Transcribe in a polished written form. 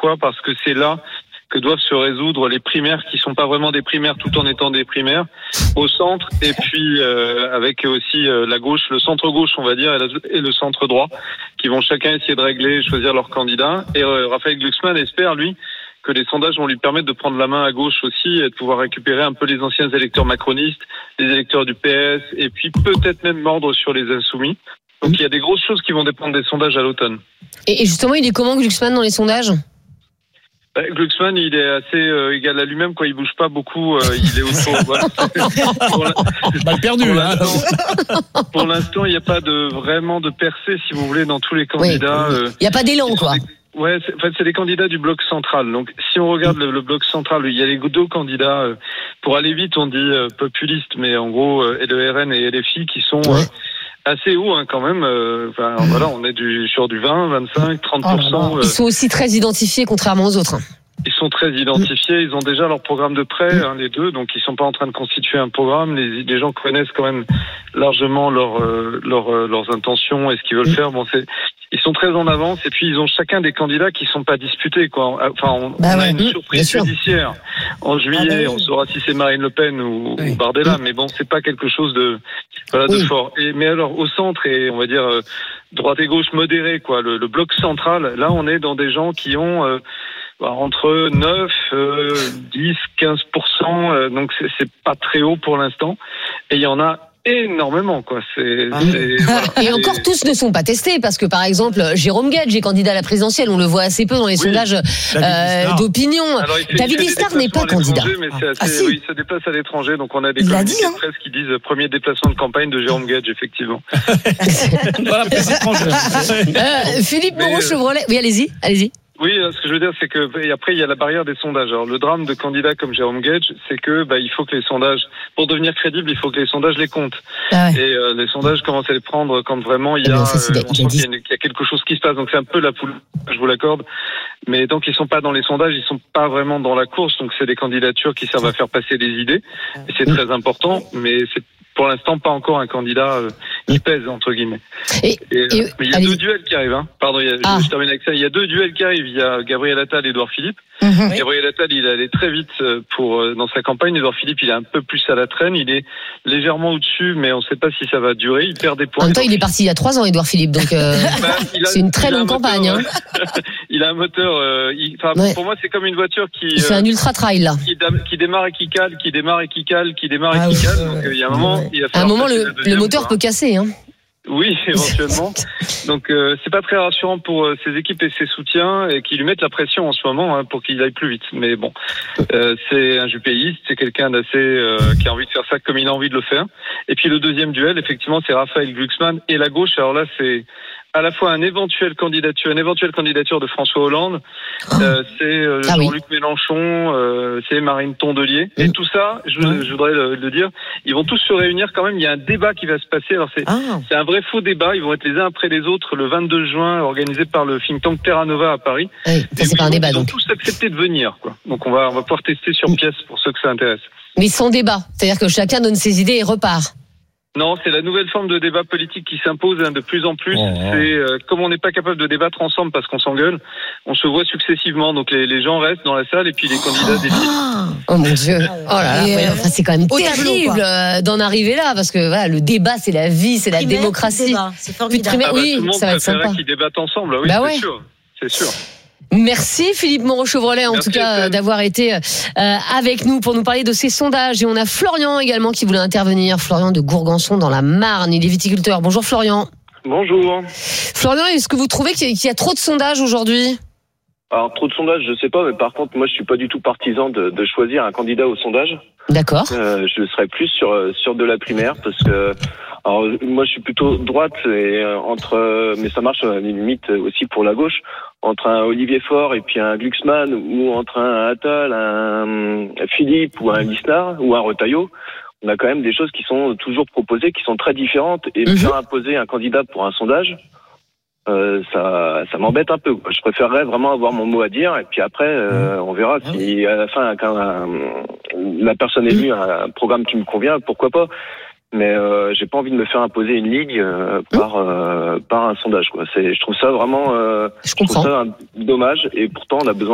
Pourquoi ? Parce que c'est là que doivent se résoudre les primaires qui sont pas vraiment des primaires tout en étant des primaires au centre, et puis avec aussi la gauche, le centre-gauche on va dire, et le centre-droit, qui vont chacun essayer de régler, choisir leur candidat. Et Raphaël Glucksmann espère, lui, que les sondages vont lui permettre de prendre la main à gauche aussi et de pouvoir récupérer un peu les anciens électeurs macronistes, les électeurs du PS, et puis peut-être même mordre sur les insoumis. Donc il y a des grosses choses qui vont dépendre des sondages à l'automne. Et justement, il est comment Glucksmann dans les sondages ? Glucksmann, il est assez égal à lui-même, quoi. Il bouge pas beaucoup. Il est autour. Voilà. Mal perdu. Pour l'instant, il n'y a pas vraiment de percée, si vous voulez, dans tous les candidats. Il n'y a pas d'élan, quoi. Ouais, c'est des candidats du bloc central. Donc, si on regarde le bloc central, il y a les deux candidats. Pour aller vite, on dit populistes, mais en gros, le RN et LFI qui sont assez hauts, quand même. Voilà, on est sur du 20, 25, 30%. Ils sont aussi très identifiés, contrairement aux autres. Ils sont très identifiés, ils ont déjà leur programme de prêt, les deux, donc ils sont pas en train de constituer un programme. Les gens connaissent quand même largement leurs intentions et ce qu'ils veulent faire. Bon, ils sont très en avance, et puis ils ont chacun des candidats qui sont pas disputés, quoi. Enfin, on a une surprise judiciaire en juillet. On saura si c'est Marine Le Pen ou Bardella, mais bon, c'est pas quelque chose de fort. Mais alors au centre, et on va dire droite et gauche modérée, quoi, le bloc central, là on est dans des gens qui ont entre 9, 10, 15%, donc c'est pas très haut pour l'instant, et il y en a énormément, quoi. Voilà. Et encore tous ne sont pas testés, parce que par exemple Jérôme Guedj est candidat à la présidentielle, on le voit assez peu dans les sondages d'opinion. David Lisnard n'est pas candidat. Mais il se déplace à l'étranger, donc on a des communiqués de presse qui disent premier déplacement de campagne de Jérôme Guedj, effectivement. Voilà, presse étrangère. Philippe Moreau-Chevrolet, oui, allez-y. Oui, ce que je veux dire, c'est que et après il y a la barrière des sondages. Alors le drame de candidats comme Jérôme Guedj, c'est que il faut que les sondages, pour devenir crédible, il faut que les sondages les comptent. Et les sondages commencent à les prendre quand vraiment il y a, on sent qu'il y a quelque chose qui se passe. Donc c'est un peu la poule, je vous l'accorde. Mais tant qu'ils sont pas dans les sondages, ils sont pas vraiment dans la course. Donc c'est des candidatures qui servent à faire passer des idées. Et c'est très important, mais c'est pour l'instant pas encore un candidat qui pèse, entre guillemets. Mais il y a deux duels qui arrivent. Pardon, je termine avec ça. Il y a deux duels qui arrivent. Il y a Gabriel Attal et Édouard Philippe. Gabriel Attal, il est allé très vite dans sa campagne. Édouard Philippe, il est un peu plus à la traîne. Il est légèrement au-dessus, mais on ne sait pas si ça va durer. Il perd des points. En même temps, il est parti il y a 3 ans, Édouard Philippe. Donc c'est une très longue campagne. Il a un moteur. Pour moi, c'est comme une voiture qui. Il fait un ultra trail là. Qui démarre et qui cale, qui démarre et qui cale, qui démarre et qui cale. Donc il y a un moment. À un moment, le moteur peut casser. Oui, éventuellement. Donc c'est pas très rassurant pour ses équipes et ses soutiens, et qui lui mettent la pression en ce moment pour qu'il aille plus vite. Mais bon, c'est un jupéiste, c'est quelqu'un d'assez qui a envie de faire ça comme il a envie de le faire. Et puis le deuxième duel, effectivement, c'est Raphaël Glucksmann et la gauche. Alors là, c'est à la fois une éventuelle candidature de François Hollande, c'est Jean-Luc Mélenchon, c'est Marine Tondelier, et tout ça, je voudrais le dire, ils vont tous se réunir quand même. Il y a un débat qui va se passer. Alors c'est un vrai faux débat. Ils vont être les uns après les autres le 22 juin, organisé par le think tank Terra Nova à Paris. Ça, c'est pas un débat, ils donc. Ils ont tous accepté de venir, quoi. Donc on va pouvoir tester sur pièce pour ceux que ça intéresse. Mais sans débat, c'est-à-dire que chacun donne ses idées et repart. Non, c'est la nouvelle forme de débat politique qui s'impose de plus en plus. C'est comme on n'est pas capable de débattre ensemble parce qu'on s'engueule, on se voit successivement. Donc les gens restent dans la salle et puis les candidats défilent. Oh mon Dieu. Oh là là. C'est quand même terrible d'en arriver là, parce que voilà, le débat, c'est la vie, c'est la démocratie. C'est formidable. Tout le monde préférerait qu'ils débattent ensemble. Oui, c'est sûr. Merci Philippe Moreau-Chevrolet en tout cas d'avoir été avec nous pour nous parler de ces sondages. Et on a Florian également qui voulait intervenir. Florian de Gourgançon dans la Marne, il est viticulteur. Bonjour Florian. Bonjour. Florian, est-ce que vous trouvez qu'il y a trop de sondages aujourd'hui ? Alors trop de sondages, je sais pas, mais par contre moi je suis pas du tout partisan de choisir un candidat au sondage. D'accord. Je serais plus sur de la primaire, parce que alors moi je suis plutôt droite, et mais ça marche à la limite aussi pour la gauche, entre un Olivier Faure et puis un Glucksmann, ou entre un Attal, un Philippe ou un Lisnard ou un Retailleau. On a quand même des choses qui sont toujours proposées, qui sont très différentes, et faire imposer un candidat pour un sondage, ça m'embête un peu. Je préférerais vraiment avoir mon mot à dire, et puis après on verra si à la fin, quand la personne élue a un programme qui me convient, pourquoi pas. Mais j'ai pas envie de me faire imposer une ligue par un sondage, quoi. Je trouve ça vraiment dommage, et pourtant on a besoin